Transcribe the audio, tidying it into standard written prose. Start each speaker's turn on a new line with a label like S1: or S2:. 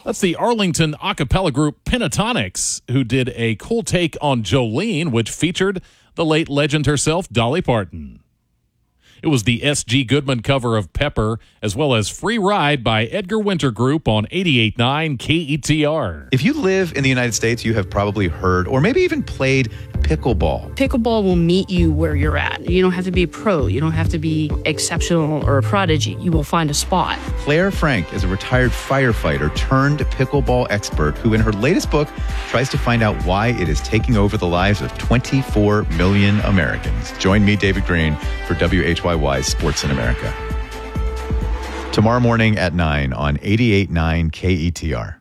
S1: That's the Arlington a cappella group Pentatonics, who did a cool take on Jolene, which featured the late legend herself, Dolly Parton. It was the S.G. Goodman cover of Pepper, as well as Free Ride by Edgar Winter Group on 88.9 KETR.
S2: If you live in the United States, you have probably heard or maybe even played pickleball.
S3: Pickleball will meet you where you're at. You don't have to be a pro. You don't have to be exceptional or a prodigy. You will find a spot.
S2: Claire Frank is a retired firefighter turned pickleball expert who, in her latest book, tries to find out why it is taking over the lives of 24 million Americans. Join me, David Green, for WHYY Sports in America. Tomorrow morning at 9 on 88.9 KETR.